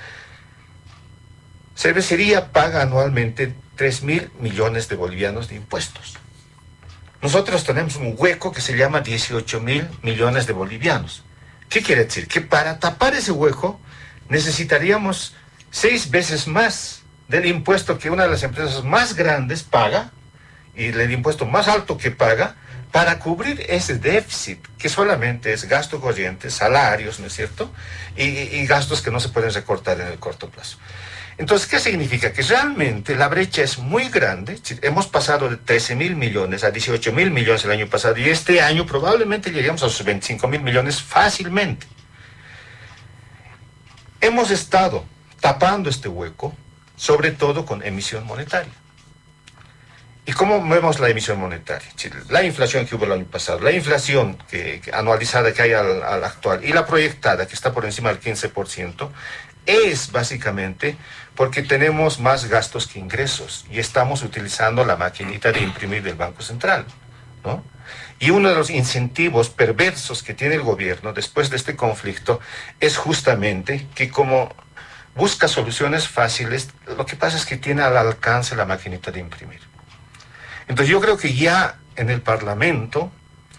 Cervecería paga anualmente 3.000 millones de bolivianos de impuestos. Nosotros tenemos un hueco que se llama 18.000 millones de bolivianos. ¿Qué quiere decir? Que para tapar ese hueco necesitaríamos 6 veces más del impuesto que una de las empresas más grandes paga y el impuesto más alto que paga para cubrir ese déficit, que solamente es gasto corriente, salarios, ¿no es cierto? Y gastos que no se pueden recortar en el corto plazo. Entonces, ¿qué significa? Que realmente la brecha es muy grande. Hemos pasado de 13.000 millones a 18.000 millones el año pasado, y este año probablemente lleguemos a los 25.000 millones fácilmente. Hemos estado tapando este hueco, sobre todo con emisión monetaria. ¿Y cómo vemos la emisión monetaria? La inflación que hubo el año pasado, la inflación anualizada que hay al actual y la proyectada, que está por encima del 15%, es básicamente porque tenemos más gastos que ingresos y estamos utilizando la maquinita de imprimir del Banco Central, ¿no? Y uno de los incentivos perversos que tiene el gobierno después de este conflicto es justamente que, como busca soluciones fáciles, lo que pasa es que tiene al alcance la maquinita de imprimir. Entonces yo creo que ya en el Parlamento,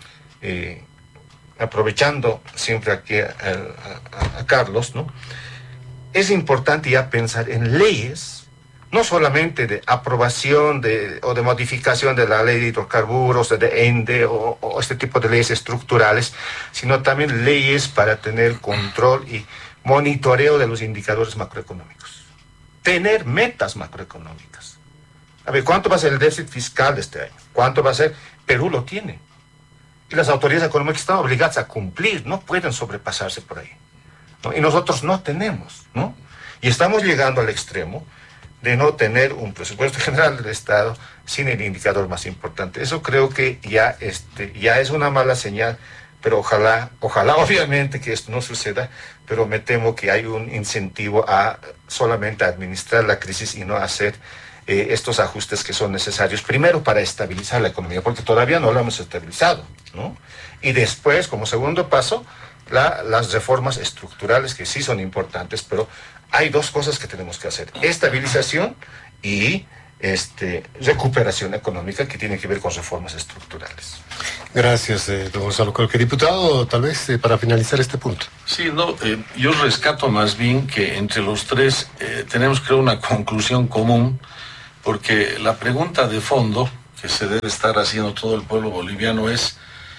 aprovechando siempre aquí a Carlos, ¿no?, es importante ya pensar en leyes, no solamente de aprobación o de modificación de la ley de hidrocarburos, de ENDE o este tipo de leyes estructurales, sino también leyes para tener control y monitoreo de los indicadores macroeconómicos. Tener metas macroeconómicas. A ver, ¿cuánto va a ser el déficit fiscal de este año? ¿Cuánto va a ser? Perú lo tiene. Y las autoridades económicas están obligadas a cumplir, no pueden sobrepasarse por ahí, ¿no? Y nosotros no tenemos, ¿no? Y estamos llegando al extremo de no tener un presupuesto general del Estado sin el indicador más importante. Eso creo que ya es una mala señal pero ojalá obviamente que esto no suceda, pero me temo que hay un incentivo a solamente administrar la crisis y no hacer estos ajustes que son necesarios, primero para estabilizar la economía, porque todavía no la hemos estabilizado, ¿no? Y después, como segundo paso, las reformas estructurales que sí son importantes, pero hay dos cosas que tenemos que hacer: estabilización y recuperación económica, que tiene que ver con reformas estructurales. Gracias, don Gonzalo Colque. Diputado, tal vez para finalizar este punto. Sí, no, yo rescato más bien que entre los tres tenemos, creo, una conclusión común, porque la pregunta de fondo que se debe estar haciendo todo el pueblo boliviano es,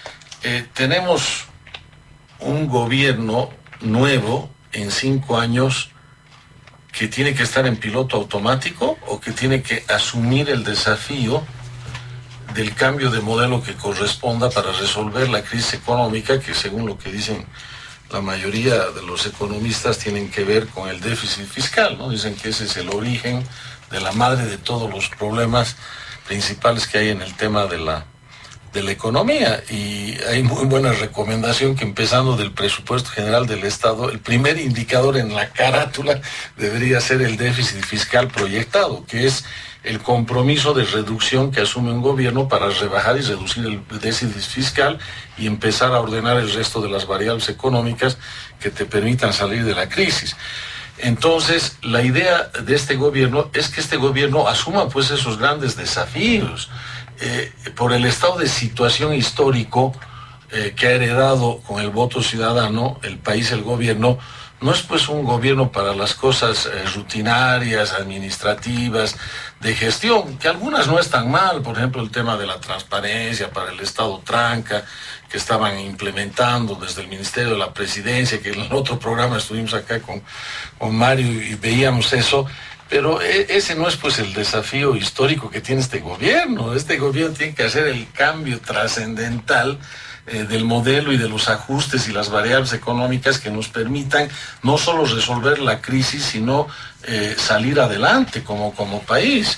tenemos un gobierno nuevo en 5 años que tiene que estar en piloto automático o que tiene que asumir el desafío del cambio de modelo que corresponda para resolver la crisis económica, que según lo que dicen la mayoría de los economistas tienen que ver con el déficit fiscal, ¿no? Dicen que ese es el origen de la madre de todos los problemas principales que hay en el tema de la economía. Y hay muy buena recomendación que, empezando del presupuesto general del Estado, el primer indicador en la carátula debería ser el déficit fiscal proyectado, que es el compromiso de reducción que asume un gobierno para rebajar y reducir el déficit fiscal y empezar a ordenar el resto de las variables económicas que te permitan salir de la crisis. Entonces, la idea de este gobierno es que este gobierno asuma pues esos grandes desafíos. Por el estado de situación histórico que ha heredado con el voto ciudadano el país, el gobierno, no es pues un gobierno para las cosas rutinarias, administrativas, de gestión, que algunas no están mal, por ejemplo el tema de la transparencia para el Estado tranca, que estaban implementando desde el Ministerio de la Presidencia, que en el otro programa estuvimos acá con Mario y veíamos eso. Pero ese no es pues el desafío histórico que tiene este gobierno. Este gobierno tiene que hacer el cambio trascendental del modelo y de los ajustes y las variables económicas que nos permitan no solo resolver la crisis, sino salir adelante como país.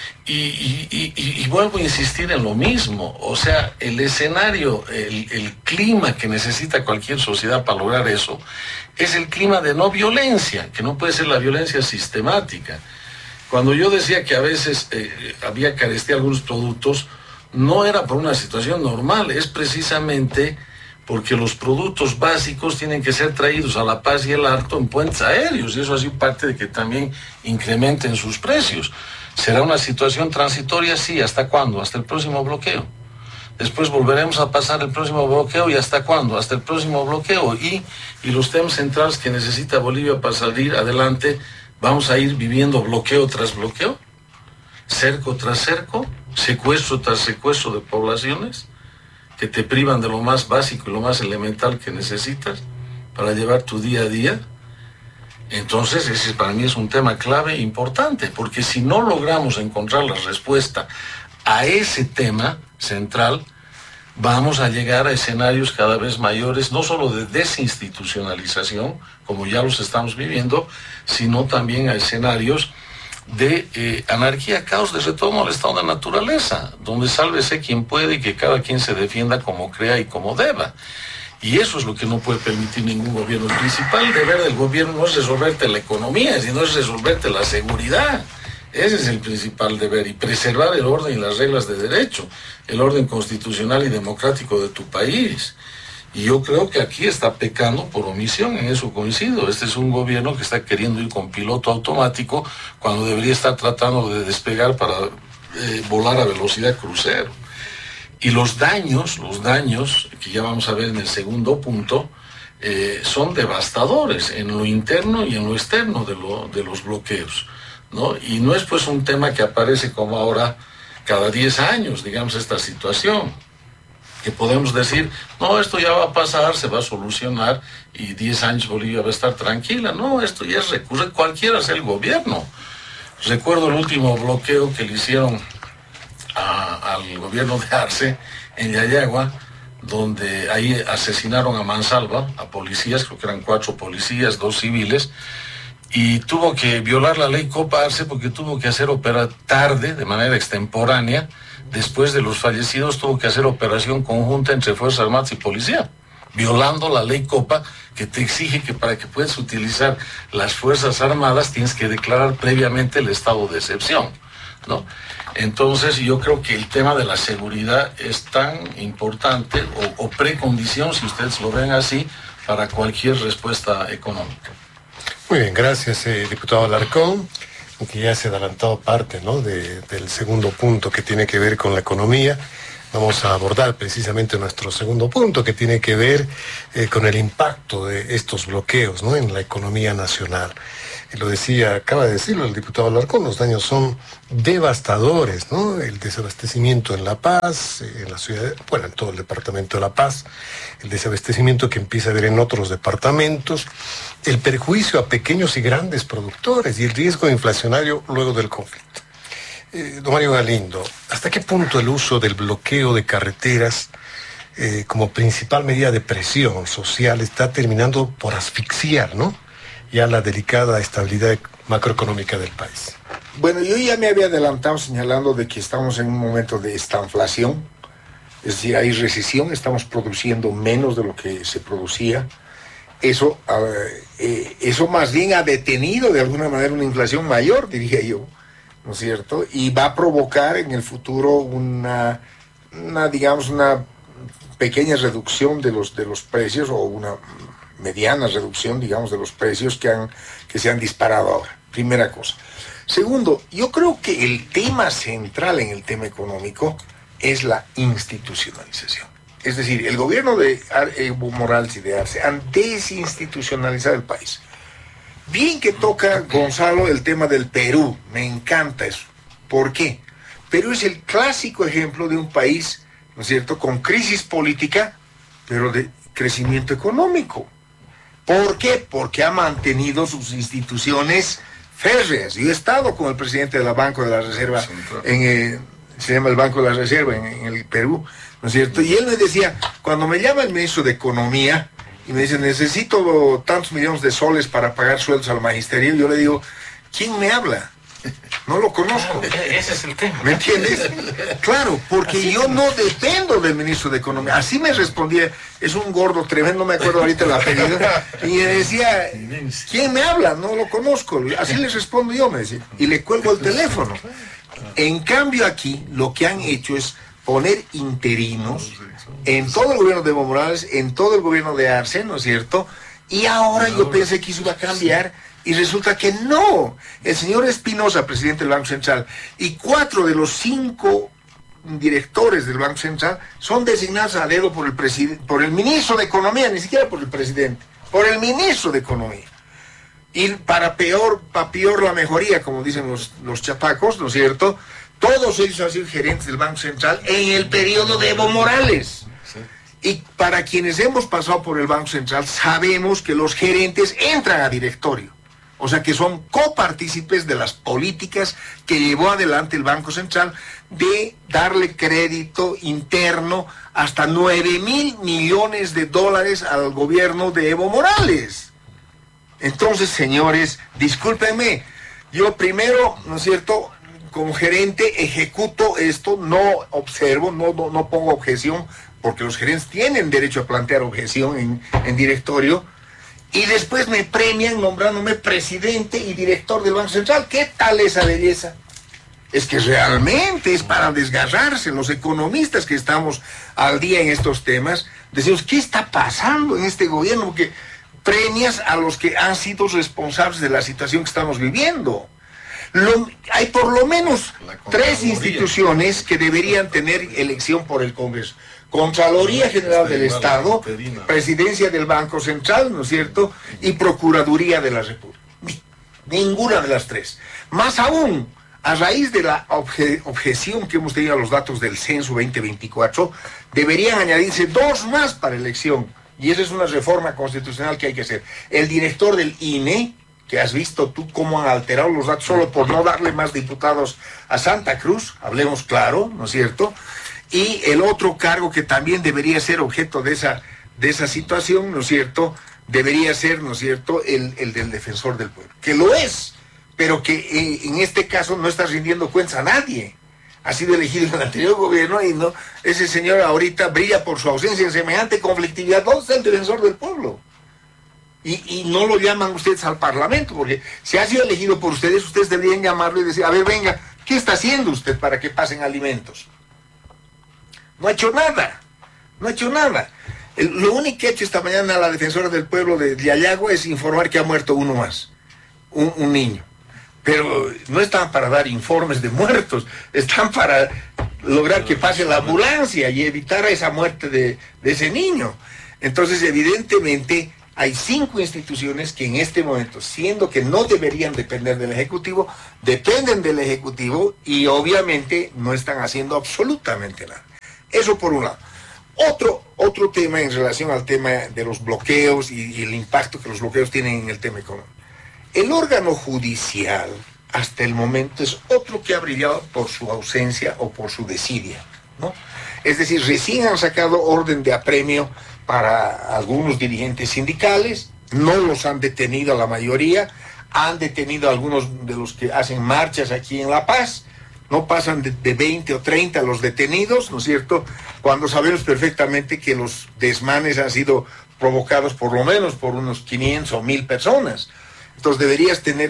Y vuelvo a insistir en lo mismo, o sea, el escenario, el clima que necesita cualquier sociedad para lograr eso, es el clima de no violencia, que no puede ser la violencia sistemática. Cuando yo decía que a veces había carestía algunos productos, no era por una situación normal, es precisamente porque los productos básicos tienen que ser traídos a La Paz y el Alto en puentes aéreos, y eso ha sido parte de que también incrementen sus precios. ¿Será una situación transitoria? Sí. ¿Hasta cuándo? Hasta el próximo bloqueo. Después volveremos a pasar el próximo bloqueo, ¿y hasta cuándo? Hasta el próximo bloqueo. Y los temas centrales que necesita Bolivia para salir adelante, vamos a ir viviendo bloqueo tras bloqueo, cerco tras cerco, secuestro tras secuestro de poblaciones que te privan de lo más básico y lo más elemental que necesitas para llevar tu día a día. Entonces, ese para mí es un tema clave e importante, porque si no logramos encontrar la respuesta a ese tema central, vamos a llegar a escenarios cada vez mayores, no solo de desinstitucionalización, como ya los estamos viviendo, sino también a escenarios de anarquía, caos, de retorno al estado de naturaleza, donde sálvese quien puede y que cada quien se defienda como crea y como deba. Y eso es lo que no puede permitir ningún gobierno. El principal deber del gobierno no es resolverte la economía, sino es resolverte la seguridad. Ese es el principal deber, y preservar el orden y las reglas de derecho, el orden constitucional y democrático de tu país. Y yo creo que aquí está pecando por omisión, en eso coincido. Este es un gobierno que está queriendo ir con piloto automático cuando debería estar tratando de despegar para volar a velocidad crucero. Y los daños, que ya vamos a ver en el segundo punto, son devastadores en lo interno y en lo externo de los bloqueos, ¿no? Y no es pues un tema que aparece como ahora cada 10 años, digamos, esta situación, que podemos decir, no, esto ya va a pasar, se va a solucionar y 10 años Bolivia va a estar tranquila. No, esto ya es recurrente, cualquiera sea el gobierno. Recuerdo el último bloqueo que le hicieron al gobierno de Arce en Yayagua, donde ahí asesinaron a mansalva a policías, creo que eran 4 policías, 2 civiles, y tuvo que violar la ley Copa Arce porque tuvo que hacer tarde, de manera extemporánea, después de los fallecidos, tuvo que hacer operación conjunta entre Fuerzas Armadas y Policía. violando la ley Copa, que te exige que para que puedas utilizar las Fuerzas Armadas tienes que declarar previamente el estado de excepción, ¿no? Entonces yo creo que el tema de la seguridad es tan importante o precondición, si ustedes lo ven así, para cualquier respuesta económica. Muy bien, gracias, diputado Alarcón, que ya se ha adelantado parte, ¿no?, del segundo punto que tiene que ver con la economía. Vamos a abordar precisamente nuestro segundo punto, que tiene que ver con el impacto de estos bloqueos, ¿no?, en la economía nacional. Y lo decía, acaba de decirlo el diputado Alarcón, los daños son devastadores, ¿no? El desabastecimiento en La Paz, en la ciudad, bueno, en todo el departamento de La Paz, el desabastecimiento que empieza a haber en otros departamentos, el perjuicio a pequeños y grandes productores y el riesgo inflacionario luego del conflicto. Don Mario Galindo, ¿hasta qué punto el uso del bloqueo de carreteras como principal medida de presión social está terminando por asfixiar, ¿no?, ya la delicada estabilidad macroeconómica del país? Bueno, yo ya me había adelantado señalando de que estamos en un momento de estanflación, es decir, hay recesión, estamos produciendo menos de lo que se producía. Eso más bien ha detenido de alguna manera una inflación mayor, diría yo, ¿no es cierto? Y va a provocar en el futuro una pequeña reducción de los precios, o una mediana reducción, digamos, de los precios que se han disparado ahora. Primera cosa. Segundo, yo creo que el tema central en el tema económico es la institucionalización. Es decir, el gobierno de Evo Morales y de Arce han desinstitucionalizado el país. Bien que toca, Gonzalo, el tema del Perú. Me encanta eso. ¿Por qué? Perú es el clásico ejemplo de un país, ¿no es cierto?, con crisis política, pero de crecimiento económico. ¿Por qué? Porque ha mantenido sus instituciones férreas. Yo he estado con el presidente del Banco de la Reserva, se llama el Banco de la Reserva en el Perú, ¿no es cierto? Y él me decía, cuando me llama el ministro de Economía y me dice, necesito tantos millones de soles para pagar sueldos al magisterio, yo le digo, ¿quién me habla? No lo conozco. Claro, ese es el tema. ¿Me entiendes? Claro, porque así yo no dependo del ministro de Economía. Así me respondía, es un gordo tremendo, no me acuerdo ahorita el apellido, y me decía, ¿quién me habla? No lo conozco. Así les respondo yo, me decía. Y le cuelgo el teléfono. En cambio aquí, lo que han hecho es poner interinos en todo el gobierno de Evo Morales, en todo el gobierno de Arce, ¿no es cierto? Y ahora yo pensé que eso iba a cambiar, y resulta que no. El señor Espinosa, presidente del Banco Central, y 4 de los 5 directores del Banco Central son designados a dedo por el ministro de Economía, ni siquiera por el presidente, por el ministro de Economía. Y para peor la mejoría, como dicen los chapacos, ¿no es cierto? Todos ellos han sido gerentes del Banco Central en el periodo de Evo Morales. Y para quienes hemos pasado por el Banco Central, sabemos que los gerentes entran a directorio. O sea que son copartícipes de las políticas que llevó adelante el Banco Central de darle crédito interno hasta 9,000 millones de dólares al gobierno de Evo Morales. Entonces, señores, discúlpenme, yo primero, ¿no es cierto?, como gerente ejecuto esto, no observo, no pongo objeción, porque los gerentes tienen derecho a plantear objeción en directorio, y después me premian nombrándome presidente y director del Banco Central. ¿Qué tal esa belleza? Es que realmente es para desgarrarse. Los economistas que estamos al día en estos temas, decimos, ¿qué está pasando en este gobierno? Porque premias a los que han sido responsables de la situación que estamos viviendo. Hay por lo menos 3 instituciones que deberían tener elección por el Congreso. Contraloría General del Estado, Presidencia del Banco Central, ¿no es cierto?, y Procuraduría de la República. Ninguna de las 3. Más aún, a raíz de la objeción que hemos tenido a los datos del Censo 2024, deberían añadirse 2 más para elección. Y esa es una reforma constitucional que hay que hacer. El director del INE, que has visto tú cómo han alterado los datos solo por no darle más diputados a Santa Cruz, hablemos claro, ¿no es cierto?, y el otro cargo que también debería ser objeto de esa situación, ¿no es cierto?, debería ser, ¿no es cierto?, el del defensor del pueblo, que lo es, pero que en este caso no está rindiendo cuentas a nadie. ha sido elegido en el anterior gobierno y no, ese señor ahorita brilla por su ausencia en semejante conflictividad. ¿Dónde está el defensor del pueblo? Y no lo llaman ustedes al Parlamento, porque si ha sido elegido por ustedes, ustedes deberían llamarlo y decir, a ver, venga, ¿qué está haciendo usted para que pasen alimentos? No ha hecho nada, no ha hecho nada. Lo único que ha hecho esta mañana la defensora del pueblo de Ayagua es informar que ha muerto uno más, un niño. Pero no están para dar informes de muertos, están para lograr que pase la ambulancia y evitar esa muerte de ese niño. Entonces, evidentemente, hay 5 instituciones que en este momento, siendo que no deberían depender del Ejecutivo, dependen del Ejecutivo y obviamente no están haciendo absolutamente nada. Eso por un lado. Otro tema en relación al tema de los bloqueos y el impacto que los bloqueos tienen en el tema económico. El órgano judicial, hasta el momento, es otro que ha brillado por su ausencia o por su desidia, ¿no? Es decir, recién han sacado orden de apremio para algunos dirigentes sindicales, no los han detenido a la mayoría, han detenido a algunos de los que hacen marchas aquí en La Paz, no pasan de 20 o 30 los detenidos, ¿no es cierto?, cuando sabemos perfectamente que los desmanes han sido provocados por lo menos por unos 500 o 1000 personas. Entonces deberías tener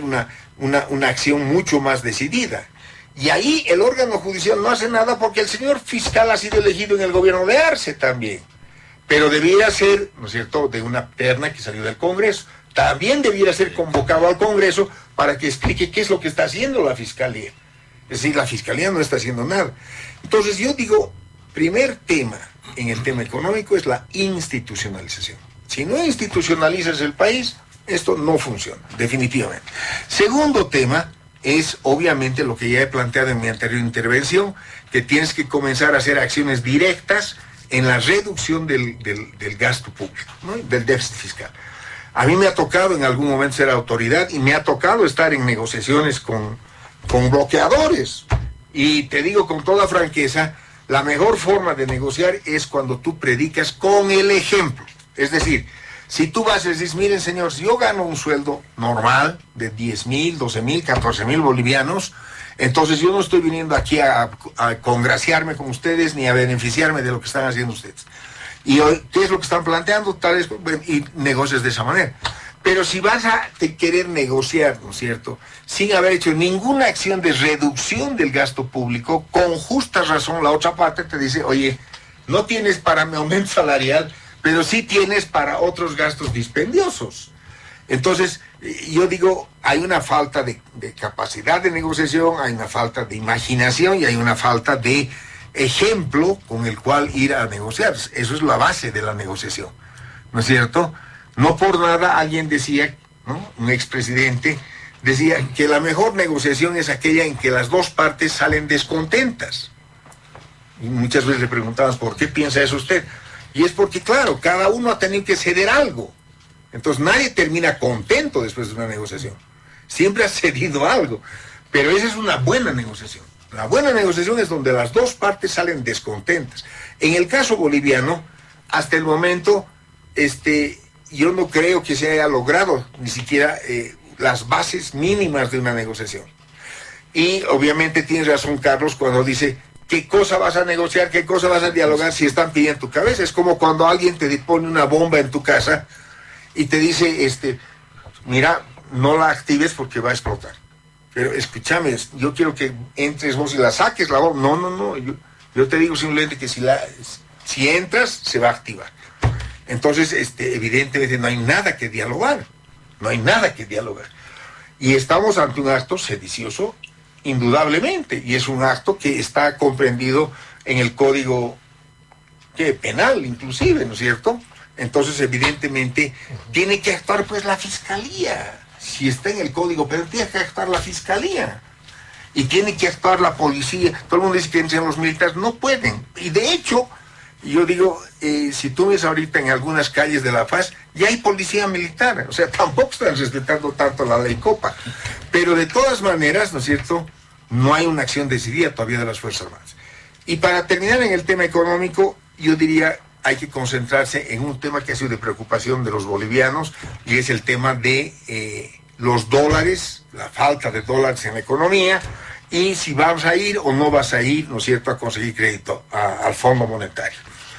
una acción mucho más decidida. Y ahí el órgano judicial no hace nada porque el señor fiscal ha sido elegido en el gobierno de Arce también. Pero debiera ser, ¿no es cierto?, de una terna que salió del Congreso. También debiera ser convocado al Congreso para que explique qué es lo que está haciendo la Fiscalía. Es decir, la Fiscalía no está haciendo nada. Entonces yo digo, primer tema en el tema económico es la institucionalización. Si no institucionalizas el país, esto no funciona, definitivamente. Segundo tema es obviamente lo que ya he planteado en mi anterior intervención, que tienes que comenzar a hacer acciones directas en la reducción del gasto público, ¿no?, del déficit fiscal. A mí me ha tocado en algún momento ser autoridad y me ha tocado estar en negociaciones con bloqueadores. Y te digo con toda franqueza, la mejor forma de negociar es cuando tú predicas con el ejemplo. Es decir, si tú vas y dices, miren señor, si yo gano un sueldo normal de 10,000, 12,000, 14,000 bolivianos, entonces yo no estoy viniendo aquí a congraciarme con ustedes ni a beneficiarme de lo que están haciendo ustedes. Y hoy, ¿qué es lo que están planteando? Tal vez, y negocias de esa manera. Pero si vas a querer negociar, ¿no es cierto?, sin haber hecho ninguna acción de reducción del gasto público, con justa razón la otra parte te dice, oye, no tienes para mi aumento salarial, pero sí tienes para otros gastos dispendiosos. Entonces, yo digo, hay una falta de capacidad de negociación, hay una falta de imaginación y hay una falta de ejemplo con el cual ir a negociar. Eso es la base de la negociación, ¿no es cierto? No por nada alguien decía, ¿no?, un expresidente decía que la mejor negociación es aquella en que las dos partes salen descontentas. Y muchas veces le preguntaban, ¿por qué piensa eso usted? Y es porque, claro, cada uno ha tenido que ceder algo. Entonces nadie termina contento después de una negociación. Siempre ha cedido algo. Pero esa es una buena negociación. La buena negociación es donde las dos partes salen descontentas. En el caso boliviano, hasta el momento, yo no creo que se haya logrado ni siquiera las bases mínimas de una negociación. Y obviamente tienes razón, Carlos, cuando dice, ¿qué cosa vas a negociar? ¿Qué cosa vas a dialogar si están pidiendo tu cabeza? Es como cuando alguien te pone una bomba en tu casa y te dice, mira, no la actives porque va a explotar. Pero escúchame, yo quiero que entres vos y la saques la bomba. No, yo te digo simplemente que si entras, se va a activar. Entonces, evidentemente no hay nada que dialogar. No hay nada que dialogar. Y estamos ante un acto sedicioso, indudablemente, y es un acto que está comprendido en el Código Penal, inclusive, ¿no es cierto? Entonces, evidentemente, tiene que actuar pues la Fiscalía. Si está en el Código Penal, tiene que actuar la Fiscalía. Y tiene que actuar la policía. Todo el mundo dice que entren los militares, no pueden. Y de hecho, yo digo, si tú ves ahorita en algunas calles de La Paz, ya hay policía militar, o sea, tampoco están respetando tanto la ley Copa. Pero de todas maneras, ¿no es cierto?, no hay una acción decidida todavía de las Fuerzas Armadas. Y para terminar en el tema económico, yo diría, hay que concentrarse en un tema que ha sido de preocupación de los bolivianos, y es el tema de los dólares, la falta de dólares en la economía, y si vas a ir o no vas a ir, ¿no es cierto?, a conseguir crédito al Fondo Monetario.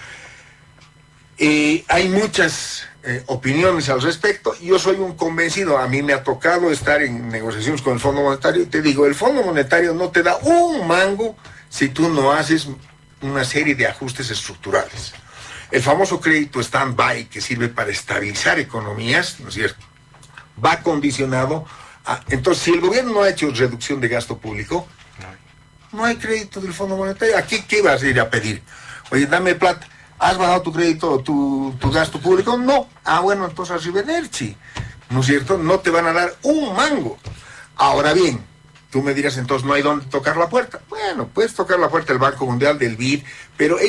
Hay muchas opiniones al respecto. Yo soy un convencido, a mí me ha tocado estar en negociaciones con el Fondo Monetario y te digo, el Fondo Monetario no te da un mango si tú no haces una serie de ajustes estructurales. El famoso crédito stand-by, que sirve para estabilizar economías, ¿no es cierto?, va condicionado a... Entonces, si el gobierno no ha hecho reducción de gasto público, no hay crédito del Fondo Monetario. ¿Aquí qué vas a ir a pedir? Oye, dame plata. ¿Has bajado tu crédito, tu gasto público? No. Ah, bueno, entonces arrivederci, ¿no es cierto? No te van a dar un mango. Ahora bien, tú me dirás, entonces no hay dónde tocar la puerta. Bueno, puedes tocar la puerta del Banco Mundial, del BID, pero